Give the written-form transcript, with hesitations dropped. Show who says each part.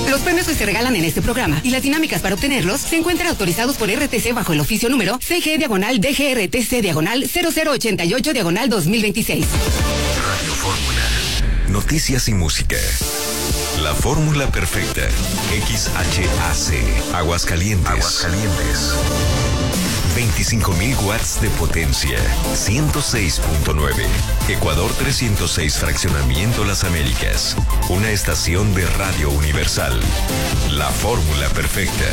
Speaker 1: Los premios que se regalan en este programa y las dinámicas para obtenerlos se encuentran autorizados por RTC bajo el oficio número CG-DGRTC-0088-2026.
Speaker 2: Radio Fórmula. Noticias y música. La fórmula perfecta. XHAC. Aguascalientes. 25.000 watts de potencia. 106.9. Ecuador 306, Fraccionamiento Las Américas. Una estación de Radio Universal. La fórmula perfecta.